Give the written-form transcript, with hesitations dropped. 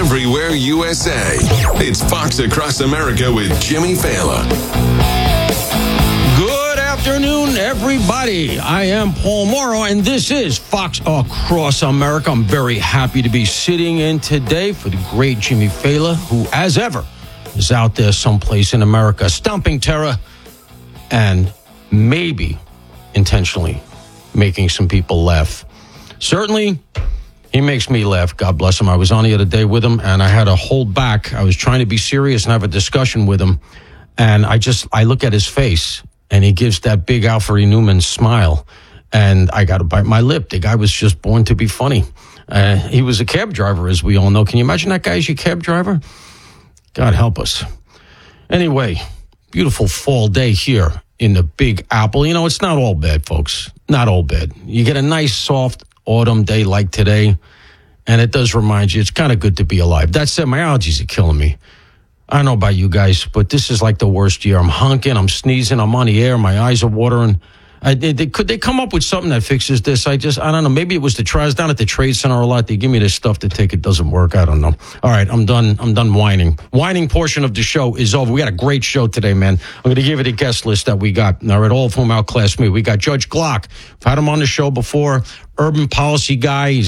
everywhere USA. It's Fox Across America with Jimmy Fallon. Good afternoon, everybody. I am Paul Morrow, and this is Fox Across America. I'm very happy to be sitting in today for the great Jimmy Fallon, who, as ever, is out there someplace in America, stomping terror and maybe intentionally making some people laugh. Certainly, he makes me laugh. God bless him. I was on the other day with him, and I had to hold back. I was trying to be serious and have a discussion with him, and I look at his face, and he gives that big Alfred E. Newman smile, and I got to bite my lip. The guy was just born to be funny. He was a cab driver, as we all know. Can you imagine that guy as your cab driver? God help us. Anyway, beautiful fall day here in the Big Apple. You know, it's not all bad, folks. Not all bad. You get a nice, soft autumn day like today, and it does remind you it's kind of good to be alive. That said, my allergies are killing me. I don't know about you guys, but this is like the worst year. I'm honking, I'm sneezing, I'm on the air, my eyes are watering. Could they come up with something that fixes this? I don't know. Maybe it was the tries down at the Trade Center a lot. They give me this stuff to take. It doesn't work. I don't know. All right, I'm done whining. Whining portion of the show is over. We got a great show today, man. I'm going to give you the guest list that we got. All right, all of whom outclass me. We got Judge Glock. I've had him on the show before. Urban policy guy. He's